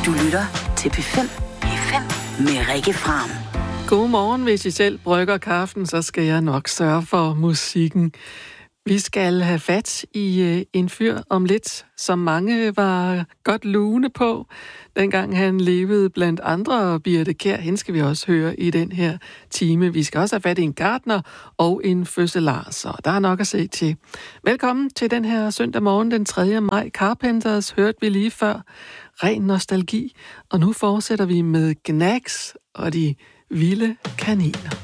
Du lytter til P5. P5 med Rikke Fram. Godmorgen, hvis I selv brygger kaffen, så skal jeg nok sørge for musikken. Vi skal have fat i en fyr om lidt, som mange var godt lune på, dengang han levede blandt andre. Birthe Kjær, hende skal vi også høre i den her time. Vi skal også have fat i en gartner og en fødselar, så der er nok at se til. Velkommen til den her søndag morgen, den 3. maj. Carpenters hørte vi lige før. Ren nostalgi. Og nu fortsætter vi med Gnags og de vilde kaniner.